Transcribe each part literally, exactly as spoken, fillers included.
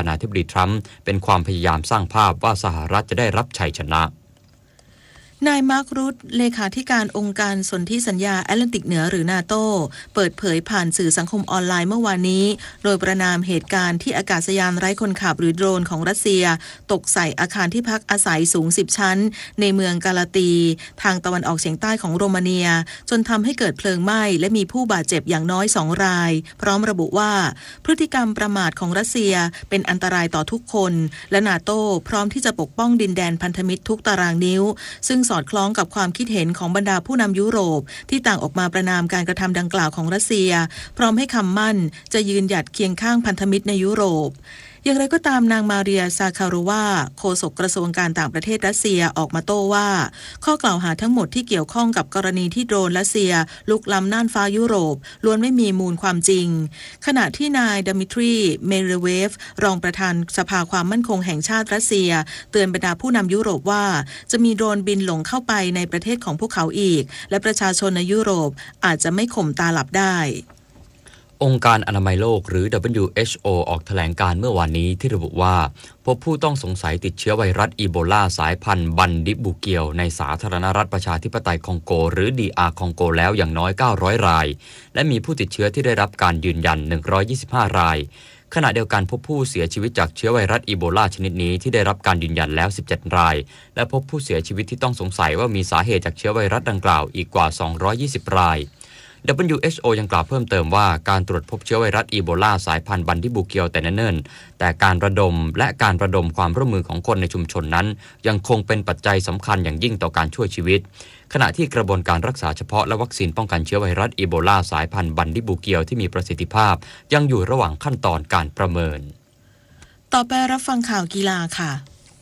นาธิบดีทรัมป์เป็นความพยายามสร้างภาพว่าสหรัฐจะได้รับชัยชนะนายมาร์ครูตเลขาธิการองค์การสนธิสัญญาแอตแลนติกเหนือหรือนาโต้เปิดเผยผ่านสื่อสังคมออนไลน์เมื่อวานนี้โดยประนามเหตุการณ์ที่อากาศยานไร้คนขับหรือโดรนของรัสเซียตกใส่อาคารที่พักอาศัยสูงสิบชั้นในเมืองกาลาตีทางตะวันออกเฉียงใต้ของโรมาเนียจนทำให้เกิดเพลิงไหม้และมีผู้บาดเจ็บอย่างน้อยสองรายพร้อมระบุว่าพฤติกรรมประมาทของรัสเซียเป็นอันตรายต่อทุกคนและนาโต้พร้อมที่จะปกป้องดินแดนพันธมิตรทุกตารางนิ้วซึ่งสอดคล้องกับความคิดเห็นของบรรดาผู้นำยุโรปที่ต่างออกมาประณามการกระทำดังกล่าวของรัสเซียพร้อมให้คำมั่นจะยืนหยัดเคียงข้างพันธมิตรในยุโรปอย่างไรก็ตามนางมาเรียซาคารูวาโฆษกกระทรวงการต่างประเทศรัสเซียออกมาโต้ว่าข้อกล่าวหาทั้งหมดที่เกี่ยวข้องกับกรณีที่โดรนรัสเซียลุกล้ำน่านฟ้ายุโรปล้วนไม่มีมูลความจริงขณะที่นายดมิทรีเมเรเวฟรองประธานสภาความมั่นคงแห่งชาติรัสเซียเตือนบรรดาผู้นำยุโรปว่าจะมีโดรนบินหลงเข้าไปในประเทศของพวกเขาอีกและประชาชนในยุโรปอาจจะไม่ข่มตาหลับได้องค์การอนามัยโลกหรือ ดับเบิลยู เอช โอ ออกแถลงการเมื่อวานนี้ที่ระบุว่าพบผู้ต้องสงสัยติดเชื้อไวรัสอีโบลาสายพันธุ์บันดิบูเกียวในสาธารณรัฐประชาธิปไตยคองโกหรือ ดี อาร์ คองโกแล้วอย่างน้อยเก้าร้อยรายและมีผู้ติดเชื้อที่ได้รับการยืนยันหนึ่งร้อยยี่สิบห้ารายขณะเดียวกันพบผู้เสียชีวิตจากเชื้อไวรัสอีโบลาชนิดนี้ที่ได้รับการยืนยันแล้วสิบเจ็ดรายและพบผู้เสียชีวิตที่ต้องสงสัยว่ามีสาเหตุจากเชื้อไวรัสดังกล่าวอีกกว่าสองร้อยยี่สิบรายดับเบิลยู เอช โอ ยังกล่าวเพิ่มเติมว่าการตรวจพบเชื้อไวรัสอีโบลาสายพันธุ์บันดิบูเกียวแต่เนิ่นๆแต่การระดมและการระดมความร่วมมือของคนในชุมชนนั้นยังคงเป็นปัจจัยสำคัญอย่างยิ่งต่อการช่วยชีวิตขณะที่กระบวนการรักษาเฉพาะและวัคซีนป้องกันเชื้อไวรัสอีโบลาสายพันธุ์บันดิบูเกียวที่มีประสิทธิภาพยังอยู่ระหว่างขั้นตอนการประเมินต่อไปรับฟังข่าวกีฬาค่ะ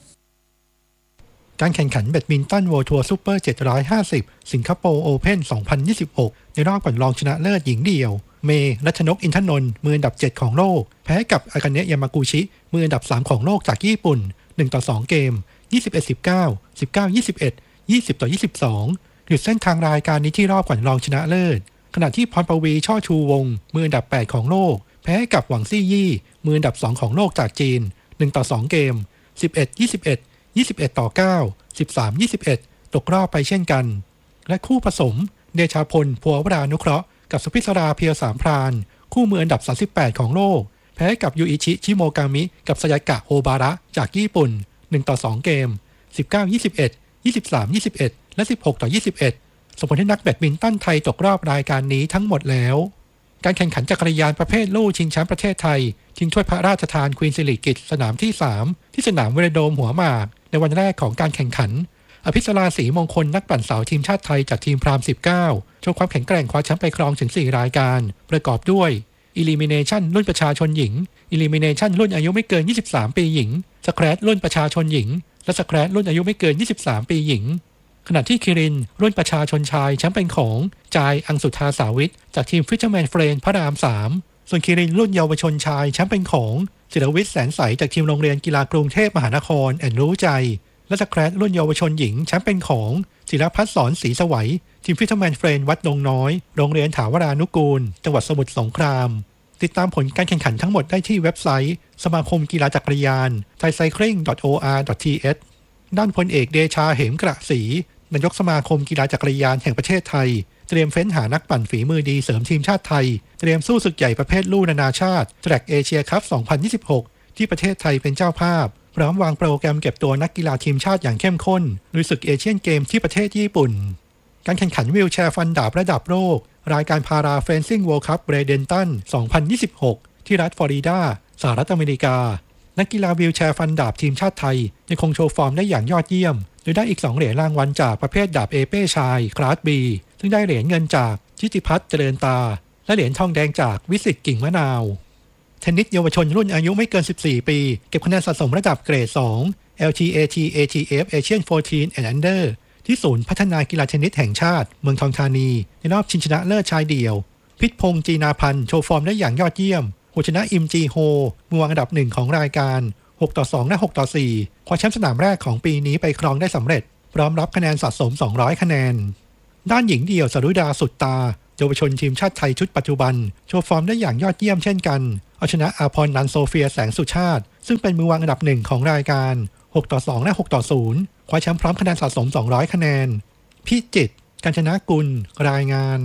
การแข่งขันแบดมินตัน World Tour Super เจ็ดร้อยห้าสิบสิงคโปร์โอเพ่นสองพันยี่สิบหกในรอบก่อนรองชนะเลิศหญิงเดี่ยวเมย์รัชนกอินทนนท์มืออันดับเจ็ดของโลกแพ้กับอากาเนะยามากุชิมืออันดับสามของโลกจากญี่ปุ่นหนึ่งต่อสองเกมยี่สิบเอ็ด สิบเก้า สิบเก้า ยี่สิบเอ็ด ยี่สิบต่อยี่สิบสองหยุดเส้นทางรายการนี้ที่รอบก่อนรองชนะเลิศขณะที่พรปวีช่อชูวงศ์มืออันดับแปดของโลกแพ้กับหวังซี่ยี่มืออันดับสองของโลกจากจีนหนึ่งต่อสองเกมสิบเอ็ด ยี่สิบเอ็ด ยี่สิบเอ็ดต่อเก้า สิบสาม ยี่สิบเอ็ดตกรอบไปเช่นกันและคู่ผสมเดชาพลภัววรานุเคราะห์กับสุพิศราเพียวสามพรานคู่มืออันดับสามสิบแปดของโลกแพ้กับยูอิชิชิโมกามิกับสยากะโฮบาระจากญี่ปุ่นหนึ่งต่อสองเกมสิบเก้า ยี่สิบเอ็ด ยี่สิบสาม ยี่สิบเอ็ดและสิบหกต่อยี่สิบเอ็ดส่งผลให้นักแบดมินตันไทยตกรอบรายการนี้ทั้งหมดแล้วการแข่งขันจักรยานประเภทลู่ชิงแชมป์ประเทศไทยชิงถ้วยพระราชทานควีนสิริกิติ์สนามที่สามที่สนามเวโรโดมหัวหมากในวันแรกของการแข่งขันอภิสราศรีมงคลนักปั่นสาวทีมชาติไทยจากทีมพรามสิบเก้าโชว์ความแข็งแกร่งคว้าแชมป์ไปครองถึงสี่รายการประกอบด้วย Elimination รุ่นประชาชนหญิง Elimination รุ่นอายุไม่เกินยี่สิบสามปีหญิง Scratch รุ่นประชาชนหญิงและ Scratch รุ่นอายุไม่เกินยี่สิบสามปีหญิงขณะที่คิรินรุ่นประชาชนชายแชมป์เป็นของจายอังสุธาสาวิทจากทีมฟิชเชอร์แมนเฟรนพระรามสามส่วนคิรินรุ่นเยาวชนชายแชมป์เป็นของศิลวิทย์แสนใสจากทีมโรงเรียนกีฬากรุงเทพมหานครแอนรู้ใจและสแครชรุ่นเยาวชนหญิงแชมป์เป็นของศิลพัฒน์สอนศรีสวัยทีมฟิชเชอร์แมนเฟรนวัดดงน้อยโรงเรียนถาวรานุกูลจังหวัดสมุทรสงครามติดตามผลการแข่งขันทั้งหมดได้ที่เว็บไซต์สมาคมกีฬาจักรยาน ไทยไซคลิง ดอท โอ อาร์ ดอท ที เอช ด้านพลเอกเดชาเหมกระศรีนายกสมาคมกีฬาจักรยานแห่งประเทศไทยเตรียมเฟ้นหานักปั่นฝีมือดีเสริมทีมชาติไทยเตรียมสู้ศึกใหญ่ประเภทลู่นานาชาติแทร็กเอเชียคัพสองพันยี่สิบหกที่ประเทศไทยเป็นเจ้าภาพพร้อมวางโปรแกรมเก็บตัวนักกีฬาทีมชาติอย่างเข้มข้นลุยศึกเอเชียนเกมที่ประเทศญี่ปุ่นการแข่งขันวีลแชร์ฟันดาบระดับโลกรายการพาราเฟนซิ่งเวิลด์คัพเบรเดนตันสองพันยี่สิบหกที่รัฐฟลอริดาสหรัฐอเมริกานักกีฬาวีลแชร์ฟันดาบทีมชาติไทยยังคงโชว์ฟอร์มได้อย่างยอดเยี่ยมโดยได้อีกสองเหรียญรางวัลจากประเภทดาบเอเป้ชายคลาส B ซึ่งได้เหรียญเงินจากชิติพัฒน์เจริญตาและเหรียญทองแดงจากวิสิตกิ่งมะนาวเทนนิสเยาวชนรุ่นอายุไม่เกินสิบสี่ปีเก็บคะแนนสะสมระดับเกรดสอง แอล ที เอ ที เอ ที เอฟ Asian สิบสี่ and Under ที่ศูนย์พัฒนากีฬาเทนนิสแห่งชาติเมืองทองธานีในรอบชิงชนะเลิศชายเดี่ยวพิษพงษ์จีนาพันธ์โชว์ฟอร์มได้อย่างยอดเยี่ยมหัวชนะอิมจีโฮมือวางอันดับหนึ่งของรายการหกต่อสองและหกต่อสี่คว้าแชมป์สนามแรกของปีนี้ไปครองได้สำเร็จพร้อมรับคะแนนสะสมสองร้อยคะแนนด้านหญิงเดี่ยวสรุดาสุดตาเยาวชนทีมชาติไทยชุดปัจจุบันโชว์ฟอร์มได้อย่างยอดเยี่ยมเช่นกันเอาชนะอาพรนันโซเฟียแสงสุชาติซึ่งเป็นมือวางอันดับหนึ่งของรายการหกต่อสองและหกต่อศูนย์คว้าแชมป์พร้อมคะแนนสะสมสองร้อยคะแนนพิจิตรกัญจนกุลรายงาน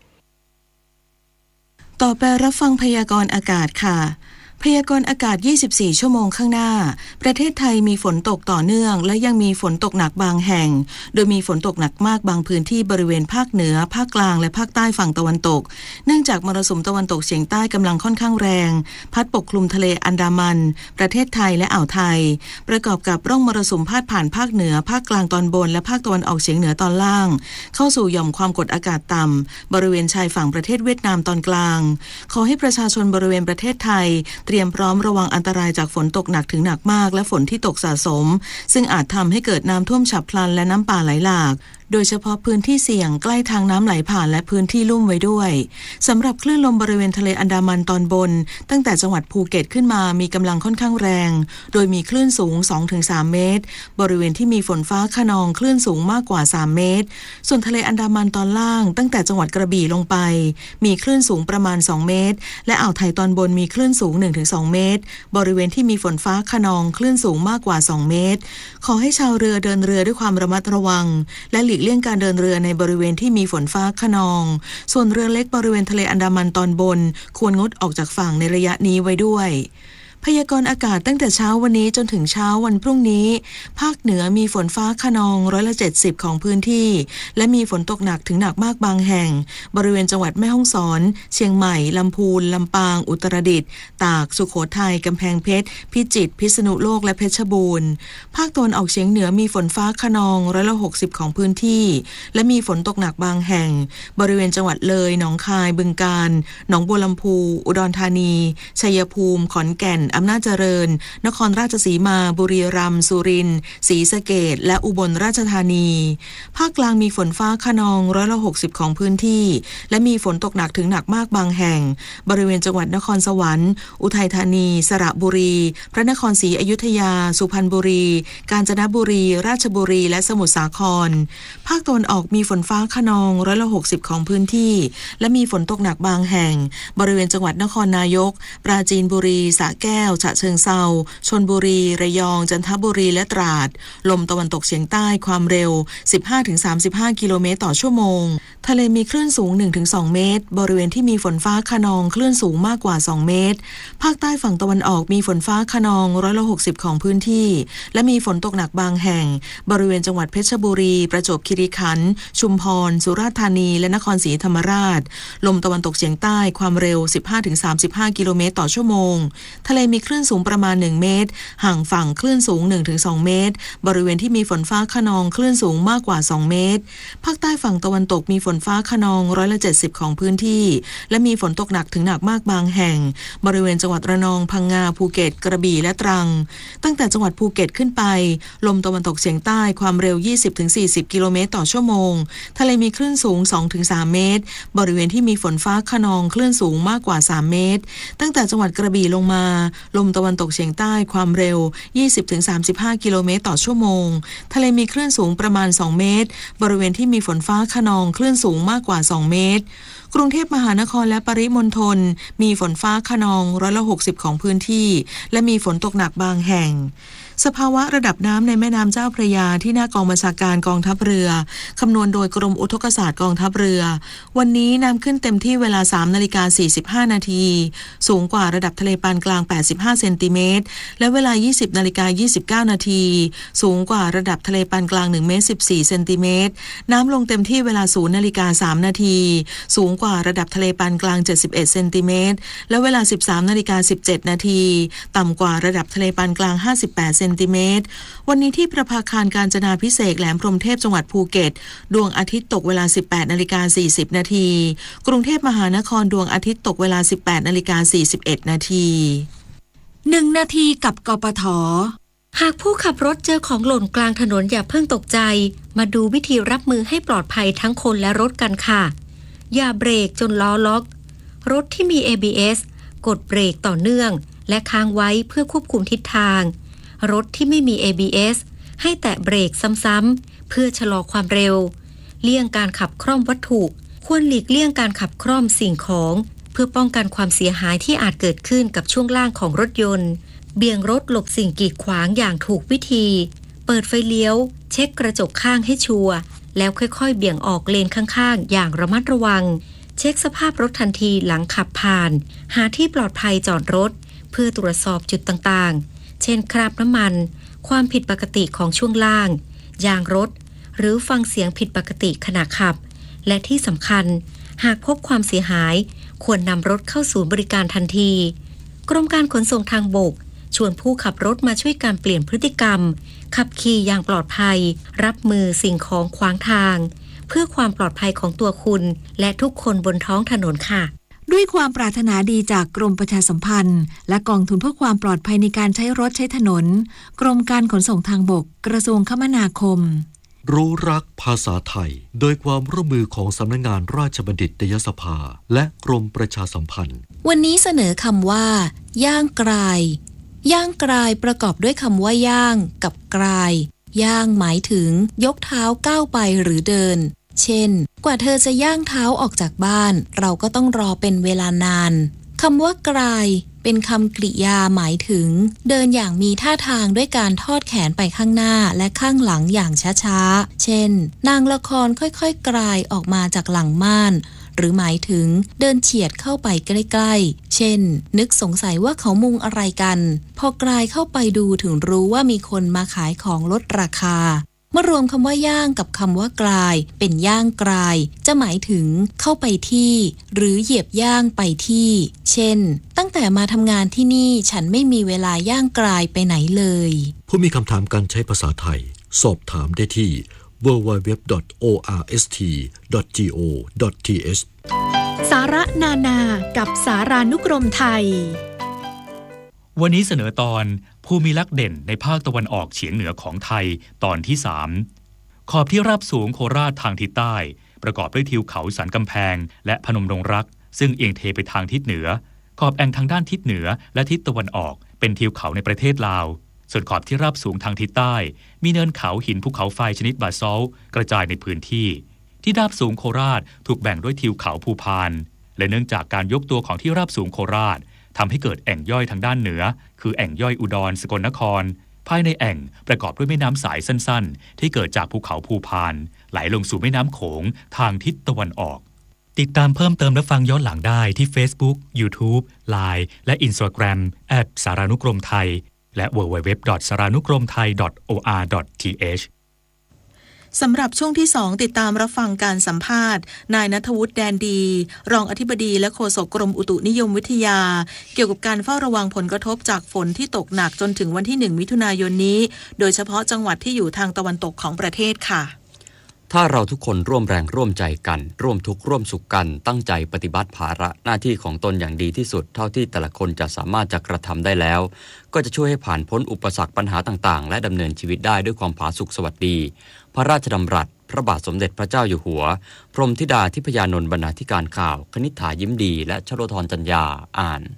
ต่อไปรับฟังพยากรณ์อากาศค่ะพยากรณ์อากาศยี่สิบสี่ชั่วโมงข้างหน้าประเทศไทยมีฝนตกต่อเนื่องและยังมีฝนตกหนักบางแห่งโดยมีฝนตกหนักมากบางพื้นที่บริเวณภาคเหนือภาคกลางและภาคใต้ฝั่งตะวันตกเนื่องจากมรสุมตะวันตกเฉียงใต้กำลังค่อนข้างแรงพัดปกคลุมทะเลอันดามันประเทศไทยและอ่าวไทยประกอบกับร่องมรสุมพาดผ่านภาคเหนือภาคกลางตอนบนและภาคตะวันออกเฉียงเหนือตอนล่างเข้าสู่หย่อมความกดอากาศต่ำบริเวณชายฝั่งประเทศเวียดนามตอนกลางขอให้ประชาชนบริเวณประเทศไทยเตรียมพร้อมระวังอันตรายจากฝนตกหนักถึงหนักมากและฝนที่ตกสะสมซึ่งอาจทำให้เกิดน้ำท่วมฉับพลันและน้ำป่าไหลหลากโดยเฉพาะพื้นที่เสี่ยงใกล้ทางน้ำไหลผ่านและพื้นที่ลุ่มไว้ด้วยสำหรับคลื่นลมบริเวณทะเลอันดามันตอนบนตั้งแต่จังหวัดภูเก็ตขึ้นมามีกำลังค่อนข้างแรงโดยมีคลื่นสูง สองถึงสาม เมตรบริเวณที่มีฝนฟ้าคะนองคลื่นสูงมากกว่าสามเมตรส่วนทะเลอันดามันตอนล่างตั้งแต่จังหวัดกระบี่ลงไปมีคลื่นสูงประมาณสองเมตรและอ่าวไทยตอนบนมีคลื่นสูง หนึ่งถึงสอง เมตรบริเวณที่มีฝนฟ้าคะนองคลื่นสูงมากกว่าสองเมตรขอให้ชาวเรือเดินเรือด้วยความระมัดระวังและหลีกเลี่ยงการเดินเรือในบริเวณที่มีฝนฟ้าคะนองส่วนเรือเล็กบริเวณทะเลอันดามันตอนบนควรงดออกจากฝั่งในระยะนี้ไว้ด้วยพยากรณ์อากาศตั้งแต่เช้าวันนี้จนถึงเช้าวันพรุ่งนี้ภาคเหนือมีฝนฟ้าคะนองร้อยละเจ็ดสิบของพื้นที่และมีฝนตกหนักถึงหนักมากบางแห่งบริเวณจังหวัดแม่ฮ่องสอนเชียงใหม่ลำพูนลำปางอุตรดิตถ์ตากสุโขทัยกำแพงเพชรพิจิตรพิษณุโลกและเพชรบูรณ์ภาคตะวันออกเฉียงเหนือมีฝนฟ้าคะนองร้อยละหกสิบของพื้นที่และมีฝนตกหนักบางแห่งบริเวณจังหวัดเลยหนองคายบึงกาฬหนองบัวลำพูอุดรธานีชัยภูมิขอนแก่นอำนาจเจริญนครราชสีมาบุรีรัมย์สุรินทร์ศรีสะเกษและอุบลราชธานีภาคกลางมีฝนฟ้าคะนองร้อยละหกสิบของพื้นที่และมีฝนตกหนักถึงหนักมากบางแห่งบริเวณจังหวัดนครสวรรค์อุทัยธานีสระบุรีพระนครศรีอยุธยาสุพรรณบุรีกาญจนบุรีราชบุรีและสมุทรสาครภาคตะวันออกมีฝนฟ้าคะนองร้อยละหกสิบของพื้นที่และมีฝนตกหนักบางแห่งบริเวณจังหวัดนครนายกปราจีนบุรีสระแก้วฉะเชิงเทราชลบุรีระยองจันทบุรีและตราดลมตะวันตกเฉียงใต้ความเร็ว สิบห้าถึงสามสิบห้า กิโลเมตรต่อชั่วโมงทะเลมีคลื่นสูง หนึ่งถึงสอง เมตรบริเวณที่มีฝนฟ้าคะนองคลื่นสูงมากกว่าสองเมตรภาคใต้ฝั่งตะวันออกมีฝนฟ้าคะนองร้อยละหกสิบของพื้นที่และมีฝนตกหนักบางแห่งบริเวณจังหวัดเพชรบุรีประจวบคีรีขันธ์ชุมพรสุราษฎร์ธานีและนครศรีธรรมราชลมตะวันตกเฉียงใต้ความเร็ว สิบห้าถึงสามสิบห้า กิโลเมตรต่อชั่วโมงทะเลมีคลื่นสูงประมาณหนึ่งเมตรห่างฝั่งคลื่นสูง หนึ่งถึงสอง เมตรบริเวณที่มีฝนฟ้าคะนองคลื่นสูงมากกว่าสองเมตรภาคใต้ฝั่งตะวันตกมีฝนฟ้าคะนองร้อยละเจ็ดสิบของพื้นที่และมีฝนตกหนักถึงหนักมากบางแห่งบริเวณจังหวัดระนองพังงาภูเก็ตกระบี่และตรังตั้งแต่จังหวัดภูเก็ตขึ้นไปลมตะวันตกเฉียงใต้ความเร็ว ยี่สิบถึงสี่สิบ กิโลเมตรต่อชั่วโมงทะเลมีคลื่นสูง สองถึงสาม เมตรบริเวณที่มีฝนฟ้าคะนองคลื่นสูงมากกว่าสามเมตรตั้งแต่จังหวัดกระบี่ลงมาลมตะวันตกเฉียงใต้ความเร็ว ยี่สิบถึงสามสิบห้า กิโลเมตรต่อชั่วโมงทะเลมีคลื่นสูงประมาณสองเมตรบริเวณที่มีฝนฟ้าคะนองคลื่นสูงมากกว่าสองเมตรกรุงเทพมหานครและปริมณฑลมีฝนฟ้าคะนองร้อยละหกสิบของพื้นที่และมีฝนตกหนักบางแห่งสภาวะระดับน้ำในแม่น้ำเจ้าพระยาที่หน้ากองบัญชาการกองทัพเรือคำนวณโดยกรมอุทกศาสตร์กองทัพเรือวันนี้น้ำขึ้นเต็มที่เวลา สามนาฬิกาสี่สิบห้า นาทีสูงกว่าระดับทะเลปานกลางแปดสิบห้าเซนติเมตรและเวลา ยี่สิบนาฬิกายี่สิบเก้า นาทีสูงกว่าระดับทะเลปานกลางหนึ่งเมตรสิบสี่เซนติเมตรน้ำลงเต็มที่เวลา ศูนย์นาฬิกาสาม นาทีสูงกว่าระดับทะเลปานกลางเจ็ดสิบเอ็ดเซนติเมตรและเวลา สิบสามนาฬิกาสิบเจ็ด นาทีต่ำกว่าระดับทะเลปานกลางห้าสิบแปดเซนติเมตรวันนี้ที่ประภาคารกาญจนาภิเษกแหลมพรหมเทพจังหวัดภูเก็ตดวงอาทิตย์ตกเวลา สิบแปดนาฬิกาสี่สิบ นาทีกรุงเทพมหานครดวงอาทิตย์ตกเวลา สิบแปดนาฬิกาสี่สิบเอ็ด นาทีหนึ่งนาทีกับกปท. หากผู้ขับรถเจอของหล่นกลางถนนอย่าเพิ่งตกใจมาดูวิธีรับมือให้ปลอดภัยทั้งคนและรถกันค่ะอย่าเบรกจนล้อล็อกรถที่มี เอ บี เอส กดเบรกต่อเนื่องและค้างไว้เพื่อควบคุมทิศทางรถที่ไม่มี เอ บี เอส ให้แตะเบรกซ้ำๆเพื่อชะลอความเร็วเลี่ยงการขับคล่อมวัตถุควรหลีกเลี่ยงการขับคล่อมสิ่งของเพื่อป้องกันความเสียหายที่อาจเกิดขึ้นกับช่วงล่างของรถยนต์เบี่ยงรถหลบสิ่งกีดขวางอย่างถูกวิธีเปิดไฟเลี้ยวเช็คกระจกข้างให้ชัวร์แล้วค่อยๆเบี่ยงออกเลนข้างๆอย่างระมัดระวังเช็คสภาพรถทันทีหลังขับผ่านหาที่ปลอดภัยจอดรถเพื่อตรวจสอบจุดต่างๆเช่นคราบน้ำมันความผิดปกติของช่วงล่างยางรถหรือฟังเสียงผิดปกติขณะขับและที่สำคัญหากพบความเสียหายควรนำรถเข้าศูนย์บริการทันทีกรมการขนส่งทางบกชวนผู้ขับรถมาช่วยการเปลี่ยนพฤติกรรมขับขี่อย่างปลอดภัยรับมือสิ่งของขวางทางเพื่อความปลอดภัยของตัวคุณและทุกคนบนท้องถนนค่ะด้วยความปรารถนาดีจากกรมประชาสัมพันธ์และกองทุนเพื่อความปลอดภัยในการใช้รถใช้ถนนกรมการขนส่งทางบกกระทรวงคมนาคมรู้รักภาษาไทยโดยความร่วมมือของสำนักงานราชบัณฑิตยสภาและกรมประชาสัมพันธ์วันนี้เสนอคำว่าย่างกรายย่างกรายประกอบด้วยคำว่าย่างกับกรายย่างหมายถึงยกเท้าก้าวไปหรือเดินเช่นกว่าเธอจะย่างเท้าออกจากบ้านเราก็ต้องรอเป็นเวลานานคำว่ากรายเป็นคำกริยาหมายถึงเดินอย่างมีท่าทางด้วยการทอดแขนไปข้างหน้าและข้างหลังอย่างช้าๆเช่นนางละครค่อยๆกรายออกมาจากหลังม่านหรือหมายถึงเดินเฉียดเข้าไปใกล้ๆเช่นนึกสงสัยว่าเขามุงอะไรกันพอกรายเข้าไปดูถึงรู้ว่ามีคนมาขายของลดราคาเมื่อรวมคำว่าย่างกับคำว่ากรายเป็นย่างกรายจะหมายถึงเข้าไปที่หรือเหยียบย่างไปที่เช่นตั้งแต่มาทำงานที่นี่ฉันไม่มีเวลาย่างกรายไปไหนเลยผู้มีคำถามการใช้ภาษาไทยสอบถามได้ที่ ดับเบิลยู ดับเบิลยู ดับเบิลยู ดอท โอ อาร์ เอส ที ดอท จี โอ ดอท ที เอชสาระนานากับสารานุกรมไทยวันนี้เสนอตอนภูมิลักษณ์เด่นในภาคตะวันออกเฉียงเหนือของไทยตอนที่สามขอบที่ราบสูงโคราชทางทิศใต้ประกอบด้วยทิวเขาสันกำแพงและพนมดงรักซึ่งเอียงเทไปทางทิศเหนือขอบแอ่งทางด้านทิศเหนือและทิศตะวันออกเป็นทิวเขาในประเทศลาวส่วนขอบที่ราบสูงทางทิศใต้มีเนินเขาหินภูเขาไฟชนิดบาซอลต์กระจายในพื้นที่ที่ราบสูงโคราชถูกแบ่งด้วยทิวเขาภูพานและเนื่องจากการยกตัวของที่ราบสูงโคราชทำให้เกิดแอ่งย่อยทางด้านเหนือคือแอ่งย่อยอุดรสกลนครภายในแอ่งประกอบด้วยแม่น้ำสายสั้นๆที่เกิดจากภูเขาภูพานไหลลงสู่แม่น้ำโขงทางทิศตะวันออกติดตามเพิ่มเติมและฟังย้อนหลังได้ที่ Facebook YouTube ไลน์ และ Instagram แอท สารานุกรมไทยและ ดับเบิลยู ดับเบิลยู ดับเบิลยู ดอท สารานุกรมไทย ดอท โอ อาร์ ดอท ที เอชสำหรับช่วงที่สองติดตามรับฟังการสัมภาษณ์นายณัฐวุฒิแดนดีรองอธิบดีและโฆษกกรมอุตุนิยมวิทยาเกี่ยวกับการเฝ้าระวังผลกระทบจากฝนที่ตกหนักจนถึงวันที่หนึ่งมิถุนายนนี้โดยเฉพาะจังหวัดที่อยู่ทางตะวันตกของประเทศค่ะถ้าเราทุกคนร่วมแรงร่วมใจกันร่วมทุกข์ร่วมสุขกันตั้งใจปฏิบัติภาระหน้าที่ของตนอย่างดีที่สุดเท่าที่แต่ละคนจะสามารถจะกระทำได้แล้วก็จะช่วยให้ผ่านพ้นอุปสรรคปัญหาต่างๆและดำเนินชีวิตได้ด้วยความผาสุกสวัสดีพระราชดำรัสพระบาทสมเด็จพระเจ้าอยู่หัวพรหมธิดาทิพยานนท์บรรณาธิการข่าวคณิษฐายิ้มดีและชโลธรจัญญาอ่าน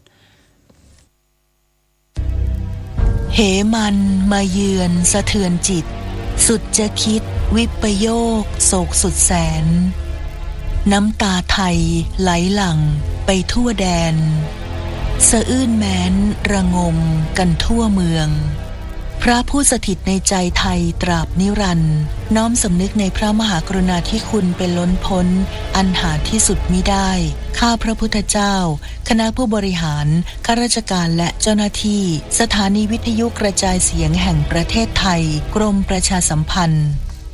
เหมันมาเยือนสะเทือนจิตสุดจะคิดวิปโยคโศกสุดแสนน้ำตาไทยไหลหลั่งไปทั่วแดนสะอื้นแม้นระงมกันทั่วเมืองพระผู้สถิตในใจไทยตราบนิรันดร์น้อมสำนึกในพระมหากรุณาธิคุณเป็นล้นพ้นอันหาที่สุดมิได้ข้าพระพุทธเจ้าคณะผู้บริหารข้าราชการและเจ้าหน้าที่สถานีวิทยุกระจายเสียงแห่งประเทศไทยกรมประชาสัมพันธ์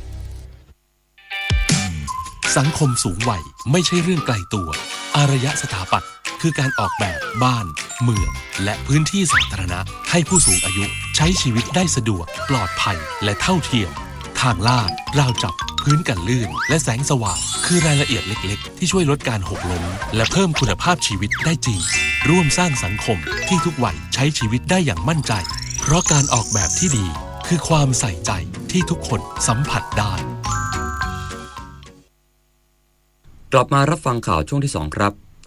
สังคมสูงวัยไม่ใช่เรื่องไกลตัวอารยสถาปัตย์คือการออกแบบบ้านเมืองและพื้นที่สาธารณะให้ผู้สูงอายุใช้ชีวิตได้สะดวกปลอดภัยและเท่าเทียมทางลาดราวจับพื้นกันลื่นและแสงสว่างคือรายละเอียดเล็กๆที่ช่วยลดการหกล้มและเพิ่มคุณภาพชีวิตได้จริงร่วมสร้างสังคมที่ทุกวัยใช้ชีวิตได้อย่างมั่นใจเพราะการออกแบบที่ดีคือความใส่ใจที่ทุกคนสัมผัสได้กลับมารับฟังข่าวช่วงที่สองครับ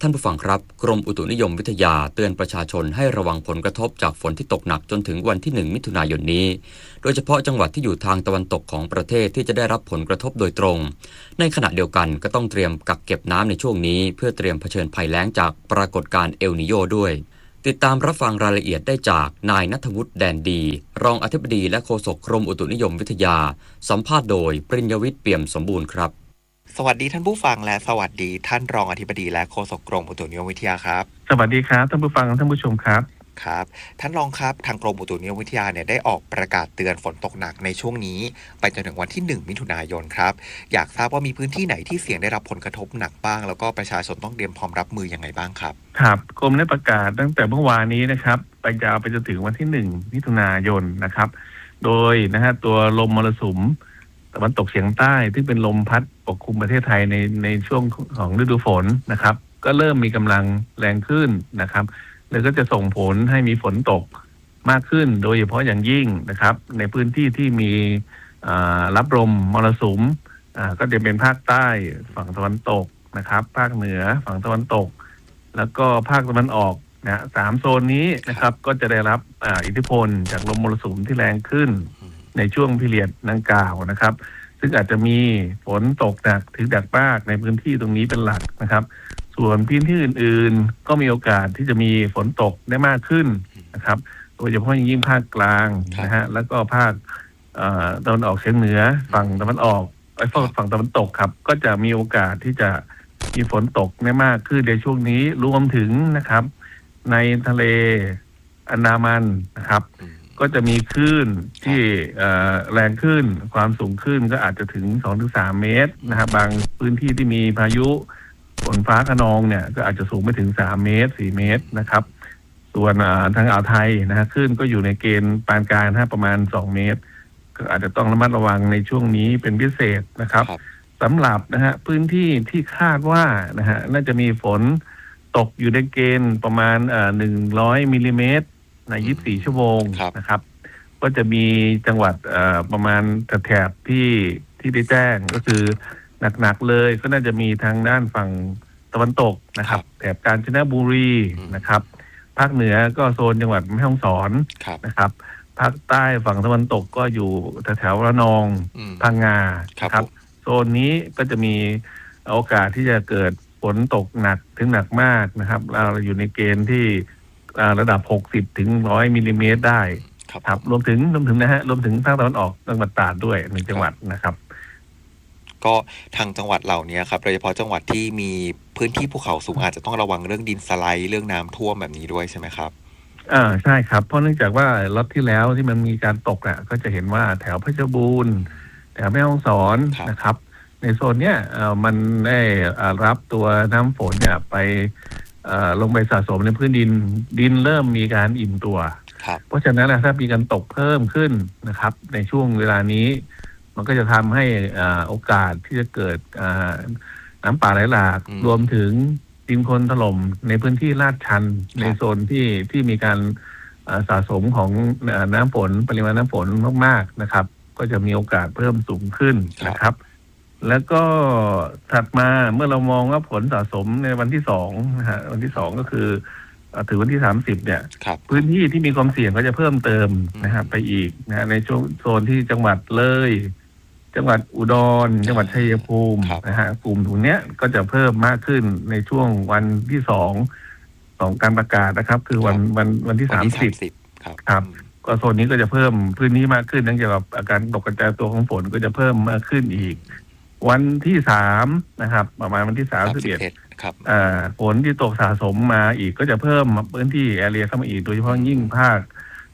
ท่านผู้ฟังครับกรมอุตุนิยมวิทยาเตือนประชาชนให้ระวังผลกระทบจากฝนที่ตกหนักจนถึงวันที่หนึ่งมิถุนายนนี้โดยเฉพาะจังหวัดที่อยู่ทางตะวันตกของประเทศที่จะได้รับผลกระทบโดยตรงในขณะเดียวกันก็ต้องเตรียมกักเก็บน้ำในช่วงนี้เพื่อเตรียมเผชิญภัยแล้งจากปรากฏการณ์เอลนิโญด้วยติดตามรับฟังรายละเอียดได้จากนายณัฐวุฒิแดนดีรองอธิบดีและโฆษกกรมอุตุนิยมวิทยาสัมภาษณ์โดยปริญญวิทย์เปี่ยมสมบูรณ์ครับสวัสดีท่านผู้ฟังและสวัสดีท่านรองอธิบดีและโฆษกกรมอุตุนิยมวิทยาครับสวัสดีครับท่านผู้ฟังท่านผู้ชมครับครับท่านรองครับทางกรมอุตุนิยมวิทยาเนี่ยได้ออกประกาศเตือนฝนตกหนักในช่วงนี้ไปจนถึงวันที่หนึ่งมิถุนายนครับอยากทราบว่ามีพื้นที่ไหนที่เสี่ยงได้รับผลกระทบหนักบ้างแล้วก็ประชาชนต้องเตรียมพร้อมรับมือยังไงบ้างครับครับกรมได้ประกาศตั้งแต่เมื่อวานนี้นะครับไปยาวไปจนถึงวันที่หนึ่งมิถุนายนนะครับโดยนะฮะตัวลมมรสุมตะวันตกเฉียงใต้ที่เป็นลมพัดปกคลุมประเทศไทยในในช่วงของฤดูฝนนะครับก็เริ่มมีกำลังแรงขึ้นนะครับแล้วก็จะส่งผลให้มีฝนตกมากขึ้นโดยเฉพาะอย่างยิ่งนะครับในพื้นที่ที่มีรับลมมรสุมก็จะเป็นภาคใต้ฝั่งตะวันตกนะครับภาคเหนือฝั่งตะวันตกแล้วก็ภาคตะวันออกนะสามโซนนี้นะครับก็จะได้รับอิทธิพลจากลมมรสุมที่แรงขึ้นในช่วงพิเรียดดังกล่าวนะครับซึ่งอาจจะมีฝนตกหนักถึงหนักมากในพื้นที่ตรงนี้เป็นหลักนะครับส่วนพื้นที่อื่นๆก็มีโอกาสที่จะมีฝนตกได้มากขึ้นนะครับโดยเฉพาะอย่างยิ่งภาคกลางนะฮะแล้วก็ภาคตะวันออกเฉียงเหนือฝั่งตะวันออกไอ้ฝั่งฝั่งตะวันตกครับก็จะมีโอกาสที่จะมีฝนตกได้มากขึ้นในช่วงนี้รวมถึงนะครับในทะเลอันดามันนะครับก็จะมีคลื่นที่แรงขึ้นความสูงขึ้นก็อาจจะถึง สองถึงสาม เมตรนะครับบางพื้นที่ที่มีพายุฝนฟ้าคะนองเนี่ยก็อาจจะสูงไปถึงสามเมตรสี่เมตรนะครับส่วนทางอ่าวไทยนะฮะคลื่นก็อยู่ในเกณฑ์ปานกลางนะประมาณสองเมตรก็อาจจะต้องระมัดระวังในช่วงนี้เป็นพิเศษนะครับสำหรับนะฮะพื้นที่ที่คาดว่านะฮะน่าจะมีฝนตกอยู่ในเกณฑ์ประมาณหนึ่งร้อยมิลลิเมตรในยี่สิบสี่ชั่วโมงนะครับก็จะมีจังหวัดประมาณแถบที่ที่ได้แจ้งก็คือหนักๆเลยก็น่าจะมีทางด้านฝั่งตะวันตกนะครับแถบกาญจนบุรีนะครับภาคเหนือก็โซนจังหวัดแม่ฮ่องสอนนะครับภาคใต้ฝั่งตะวันตกก็อยู่แถวระนองพังงาครับโซนนี้ก็จะมีโอกาสที่จะเกิดฝนตกหนักถึงหนักมากนะครับเราอยู่ในเกณฑ์ที่ระดับหกสิบถึงหนึ่งร้อยมิลลิเมตรได้ครับรวมถึงรวมถึงนะฮะรวมถึงภาคตะวันออกจังหวัดตราดด้วยหนึ่งจังหวัดนะครับก็ทางจังหวัดเหล่านี้ครับโดยเฉพาะจังหวัดที่มีพื้นที่ภูเขาสูงอาจจะต้องระวังเรื่องดินสไลด์เรื่องน้ำท่วมแบบนี้ด้วยใช่ไหมครับอ่าใช่ครับเพราะเนื่องจากว่าล็อตที่แล้วที่มันมีการตกอ่ะก็จะเห็นว่าแถวเพชรบูรณ์แถวแม่ฮ่องสอนนะครับในโซนเนี้ยเอ่อมันได้รับตัวน้ำฝนเนี่ยไปเอ่อลงไปสะสมในพื้นดินดินเริ่มมีการอิ่มตัวเพราะฉะนั้นนะถ้ามีการตกเพิ่มขึ้นนะครับในช่วงเวลานี้มันก็จะทำให้โอกาสที่จะเกิดน้ำป่าไหลหลากรวมถึงดินโคลนถล่มในพื้นที่ลาดชันในโซนที่ที่มีการสะสมของน้ำฝนปริมาณน้ำฝนมากๆนะครับก็จะมีโอกาสเพิ่มสูงขึ้นนะครับแล้วก็ถัดมาเมื่อเรามองว่าผลสะสมในวันที่สองนะฮะวันที่สองก็คือถึงวันที่สามสิบเนี่ยพื้นที่ที่มีความเสี่ยงก็จะเพิ่มเติมนะครับไปอีกนะในช่วงโซนที่จังหวัดเลยจังหวัดอุดรจังหวัดชัยภูมินะฮะกลุ่มตรงเนี้ยก็จะเพิ่มมากขึ้นในช่วงวันที่สองของการประกาศนะครับคือวันวันวันที่สามสิบครับก็โซนนี้ก็จะเพิ่มพื้นที่มากขึ้นเนื่องจากอาการตกกระจายตัวของฝนก็จะเพิ่มมากขึ้นอีกวันที่สามนะครับประมาณวันที่สามสิบเอ็ดฝนที่ตกสะสมมาอีกก็จะเพิ่มพื้นที่แอเรียเข้ามาอีกโดยเฉพาะยิ่งภาค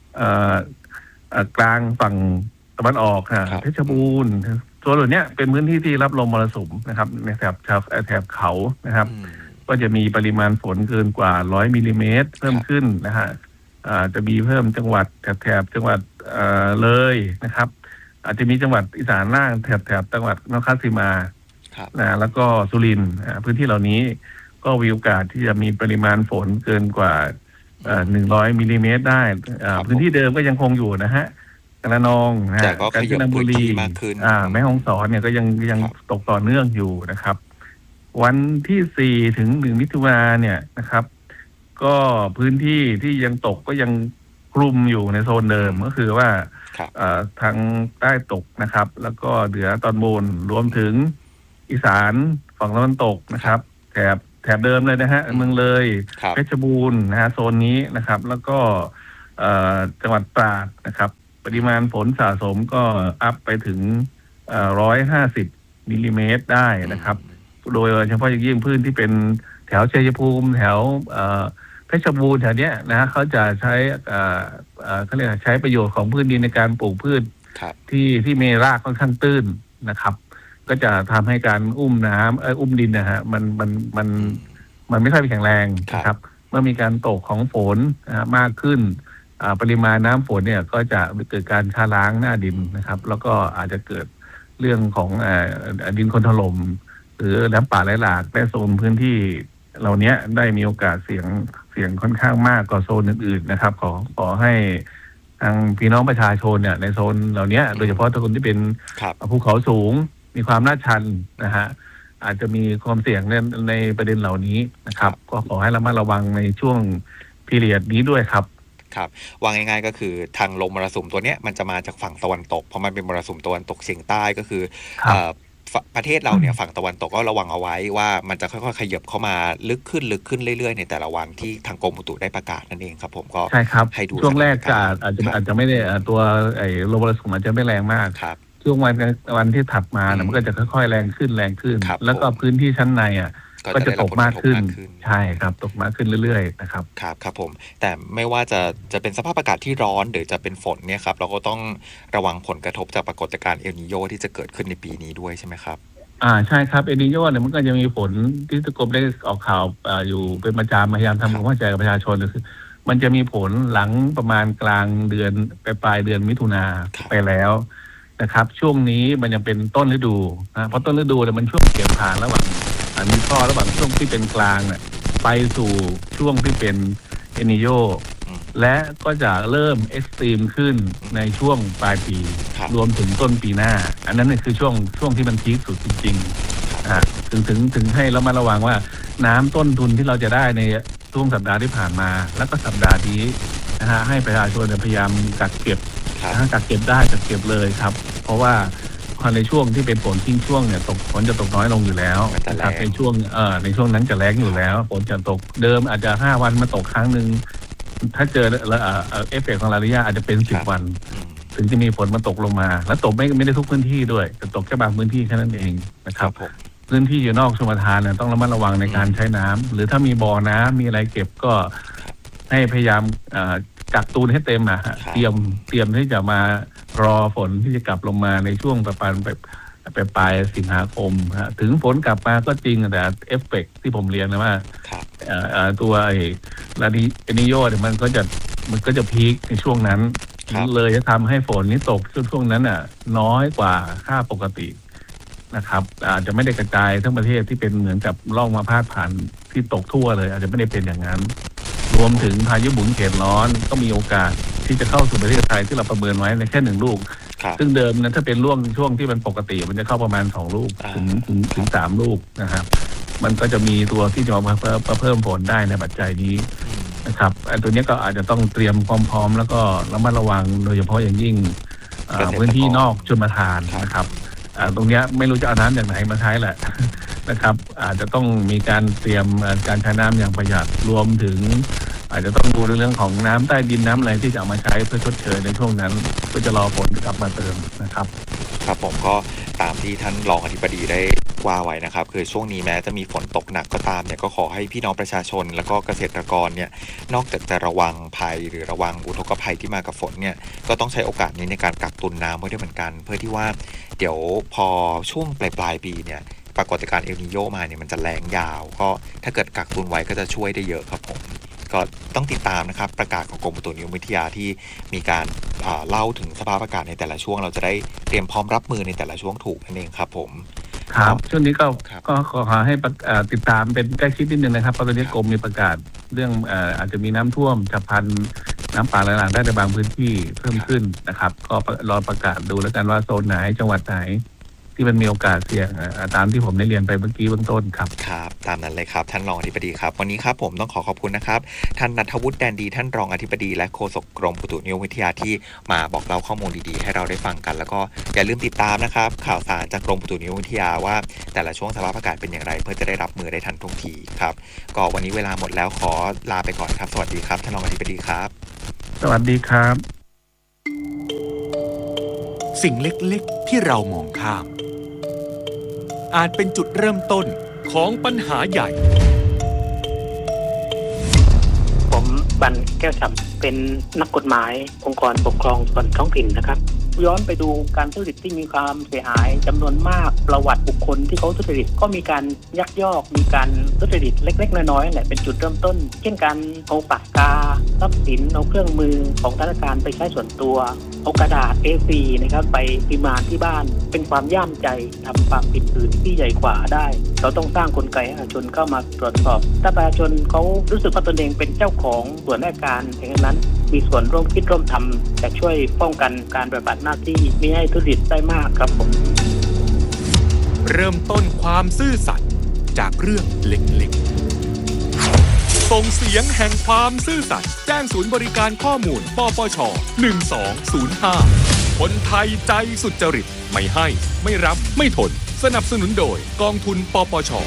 กลางฝั่งตะวันออกเพชรบูรณ์ส่วนเหล่านี้เป็นพื้นที่ที่รับลมมรสุมนะครับในแถบชาวแถบเขานะครับก็จะมีปริมาณฝนเกินกว่าร้อยมิลลิเมตรเพิ่มขึ้นนะฮะจะมีเพิ่มจังหวัดแถบจังหวัดเลยนะครับอาจจะมีจังหวัดอีสานล่างแถบแถบจังหวัดนครราชสีมานะแล้วก็สุรินทร์พื้นที่เหล่านี้ก็มีโอกาสที่จะมีปริมาณฝนเกินกว่าหนึ่งร้อยมิลลิเมตรได้พื้นที่เดิมก็ยังคงอยู่นะฮะระนองนะฮะกาญจนบุรีแม่ฮ่องสอนเนี่ยก็ยังยังตกต่อเนื่องอยู่นะครับวันที่สี่ถึงหนึ่งมิถุนายนเนี่ยนะครับก็พื้นที่ที่ยังตกก็ยังคลุมอยู่ในโซนเดิมก็คือว่าทางใต้ตกนะครับแล้วก็เหนือตอนบนรวมถึงอีสานฝั่งตะวันตกนะครับแถบแถบเดิมเลยนะฮะเมืองเลยเพชรบูรณ์นะฮะโซนนี้นะครับแล้วก็จังหวัดตราดนะครับปริมาณฝนสะสมก็อัพไปถึงร้อยห้าสิบมิลลิเมตรได้นะครับโดยเฉพาะอย่างยิ่งพื้นที่เป็นแถวชัยภูมิแถวเพชรบูรณ์แถวเนี้ยนะฮะเขาจะใช้เขาเรียกใช้ประโยชน์ของพื้นดินในการปลูกพืชที่ที่มีรากค่อนข้างตื้นนะครับก็จะทำให้การอุ้มน้ำเอออุ้มดินนะฮะมันมันมันมันไม่ค่อยแข็งแรงนะครับเมื่อมีการตกของฝนมากขึ้นปริมาณน้ำฝนเนี่ยก็จะเกิดการชะล้างหน้าดินนะครับแล้วก็อาจจะเกิดเรื่องของดินโคลนถล่มหรือน้ำป่าไหลหลากในโซนพื้นที่เหล่านี้ได้มีโอกาสเสี่ยงเสี่ยงค่อนข้างมากกว่าโซนอื่นๆนะครับขอขอให้ทางพี่น้องประชาชนเนี่ยในโซนเหล่านี้โดยเฉพาะทุกคนที่เป็นภูเขาสูงมีความลาดชันนะฮะอาจจะมีความเสี่ยงในในประเด็นเหล่านี้นะครับก็ขอให้ระมัดระวังในช่วงพีเรียดนี้ด้วยครับครับวางง่ายๆก็คือทางลมมรสุมตัวเนี้ยมันจะมาจากฝั่งตะวันตกเพราะมันเป็นมรสุมตะวันตกเฉียงใต้ก็คือประเทศเราเนี่ยฝั่งตะวันตกก็ระวังเอาไว้ว่ามันจะค่อยๆขยับเข้ามาลึกขึ้นลึกขึ้นเรื่อยๆในแต่ละวันที่ทางกรมอุตุได้ประกาศนั่นเองครับผมก็ใช่ครับให้ดูช่วงแรกอาจจะอาจจะไม่ได้ตัวไอ้ลมมรสุมอาจจะไม่แรงมากช่วงวันวันที่ถัดมาเนี่ยมันก็จะค่อยๆแรงขึ้นแรงขึ้นแล้วก็พื้นที่ชั้นในอ่ะก็จะตกมากขึ้นใช่ครับตกมากขึ้นเรื่อยๆนะครับครับครับผมแต่ไม่ว่าจะจะเป็นสภาพอากาศที่ร้อนหรือจะเป็นฝนเนี่ยครับเราก็ต้องระวังผลกระทบจากปรากฏการณ์เอลนีโญที่จะเกิดขึ้นในปีนี้ด้วยใช่ไหมครับอ่าใช่ครับเอลนีโญเนี่ยมันก็จะมีผลที่กรมได้ออกข่าวอ่าอยู่เป็นประจำพยายามทำความเข้าใจกับประชาชนก็คือมันจะมีผลหลังประมาณกลางเดือนไปปลายเดือนมิถุนาไปแล้วนะครับช่วงนี้มันยังเป็นต้นฤดูนะเพราะต้นฤดูเนี่ยมันช่วงเปลี่ยนผ่านระหว่างมีข้อระหว่างช่วงที่เป็นกลางเนี่ยไปสู่ช่วงที่เป็นเอลนีโญและก็จะเริ่มเอ็กซ์ตรีมขึ้นในช่วงปลายปีรวมถึงต้นปีหน้าอันนั้นคือช่วงช่วงที่มันพีคสุดจริงๆอ่าถึงถึงถึงให้เรามาระวังว่าน้ำต้นทุนที่เราจะได้ในช่วงสัปดาห์ที่ผ่านมาแล้วก็สัปดาห์นี้นะฮะให้ประชาชนพยายามกักเก็บถ้ากักเก็บได้กักเก็บเลยครับเพราะว่าในช่วงที่เป็นฝนทิ้งช่วงเนี่ยตกฝนจะตกน้อยลงอยู่แล้วนะครับในช่วงเอ่อในช่วงนั้นจะแล้งอยู่แล้วฝนจะตกเดิมอาจจะห้าวันมาตกครั้งหนึ่งถ้าเจอเอ่อเอฟเฟกต์ของลานิญาอาจจะเป็นสิบวันถึงจะมีฝนมาตกลงมาแล้วตกไม่ไม่ได้ทุกพื้นที่ด้วยแต่ตกแค่บางพื้นที่แค่นั้นเองนะครับพื้นที่อยู่นอกชลประทานเนี่ยต้องระมัดระวังในการใช้น้ำหรือถ้ามีบ่อน้ำมีอะไรเก็บก็ให้พยายามกักตูนให้เต็มนะเตรียมเตรียมที่จะมารอฝนที่จะกลับลงมาในช่วงประมาณไปไปปลายสิงหาคมฮะถึงฝนกลับมาก็จริงแต่เอฟเฟกต์ที่ผมเรียนนะว่าตัวไอ้ลานิโญเนี่ยมันก็จะมันก็จะพีคในช่วงนั้นเลยจะทำให้ฝนนี้ตกช่วงช่วงนั้นอ่ะน้อยกว่าค่าปกตินะครับอาจจะไม่ได้กระจายทั้งประเทศที่เป็นเหมือนกับร่องมาพาดผ่านที่ตกทั่วเลยอาจจะไม่ได้เป็นอย่างนั้นรวมถึงพายุหมุนเขตร้อนก็มีโอกาสที่จะเข้าสู่ประเทศไทยที่เราประเมินไว้ในแค่หนึ่งลูกซึ่งเดิมนั้นถ้าเป็นช่วงช่วงที่มันปกติมันจะเข้าประมาณสองลูกถึงถึงถึงสามลูกนะครับมันก็จะมีตัวที่จะมาเพิ่มเพิ่มฝนได้ในปัจจัยนี้นะครับไอ้ตัวนี้ก็อาจจะต้องเตรียมความพร้อมแล้วก็ระมัดระวังโดยเฉพาะอย่างยิ่งพื้นที่นอกชลประทานนะครับตรงนี้ไม่รู้จะเอาน้ำจากไหนมาใช้แหละนะครับอาจจะต้องมีการเตรียมการใช้น้ำอย่างประหยัดรวมถึงอาจจะต้องดูเรื่องของน้ำใต้ดินน้ำอะไรที่จะเอามาใช้เพื่อชดเชยในช่วงนั้นเพื่อจะรอฝนกลับมาเติมนะครับครับผมก็ตามที่ท่านรองอธิบดีได้ว่าไว้นะครับคือช่วงนี้แม้จะมีฝนตกหนักก็ตามเนี่ยก็ขอให้พี่น้องประชาชนแล้วก็เกษตรกรเนี่ยนอกจากจะระวังภัยหรือระวังอุทกภัยที่มากับฝนเนี่ยก็ต้องใช้โอกาสนี้ในการกักตุนน้ำไว้ด้วยเหมือนกันเพื่อที่ว่าเดี๋ยวพอช่วงปลายปลายปีเนี่ยปรากฏการณ์เอลนีโญมาเนี่ยมันจะแรงยาวก็ถ้าเกิดกักตุนไว้ก็จะช่วยได้เยอะครับผมก็ต้องติดตามนะครับประกาศของกรมอุตุนิยมวิทยาที่มีการเล่าถึงสภาพอากาศในแต่ละช่วงเราจะได้เตรียมพร้อมรับมือในแต่ละช่วงถูกนั่นเองครับผมครับช่วงนี้ก็ก็ขอให้ติดตามเป็นใกล้ชิดนิดนึงนะครับเพราะตอนนี้กรมมีประกาศเรื่องอาจจะมีน้ำท่วมฉับพลันน้ำป่าไหลหลากได้ในบางพื้นที่เพิ่มขึ้นนะครับก็รอประกาศดูแล้วกันว่าโซนไหนจังหวัดไหนที่มันมีโอกาสเสี่ยงตามที่ผมได้เรียนไปเมื่อกี้เบื้องต้นครับครับตามนั้นเลยครับท่านรองอธิบดีครับวันนี้ครับผมต้องขอขอบคุณนะครับท่านณัฐวุฒิแดนดีท่านรองอธิบดีและโฆษกกรมอุตุนิยมวิทยาที่มาบอกเล่าข้อมูลดีๆให้เราได้ฟังกันแล้วก็อย่าลืมติดตามนะครับข่าวสารจากกรมอุตุนิยมวิทยาว่าแต่ละช่วงสภาพอากาศเป็นอย่างไรเพื่อจะได้รับมือได้ทันท่วงทีครับก็วันนี้เวลาหมดแล้วขอลาไปก่อนครับสวัสดีครับท่านรองอธิบดีครับสวัสดีครับสิ่งเล็กๆที่เรามองข้ามอาจเป็นจุดเริ่มต้นของปัญหาใหญ่ผมบันแก้วฉ่ำเป็นนักกฎหมายองค์กรปกครองส่วนท้องถิ่นนะครับย้อนไปดูการทุจริตที่มีความเสียหายจำนวนมากประวัติบุคคลที่เขาทุจริตก็มีการยักยอกมีการทุจริตเล็กๆน้อยๆแหละเป็นจุดเริ่มต้นเช่นการเอาปากกาทรัพย์สินเอาเครื่องมือของธนาคารไปใช้ส่วนตัวเอากระดาษ เอ โฟร์ นะครับไปพิมพ์มาที่บ้านเป็นความย่ามใจทำความผิดอื่นที่ใหญ่กว่าได้เราต้องสร้างกลไกให้ประชาชนเข้ามาตรวจสอบถ้าประชาชนเขารู้สึกว่าตนเองเป็นเจ้าของส่วนราชการอย่างนั้นมีส่วนร่วมคิดร่วมทำจะช่วยป้องกันการปฏิบัติหน้าที่มิให้ทุจริตได้มากครับผมเริ่มต้นความซื่อสัตย์จากเรื่องเล็กๆส่งเสียงแห่งความซื่อสัตย์แจ้งศูนย์บริการข้อมูลปปชหนึ่งสองศูนย์ห้าคนไทยใจสุจริตไม่ให้ไม่รับไม่ทนสนับสนุนโดยกองทุนปปช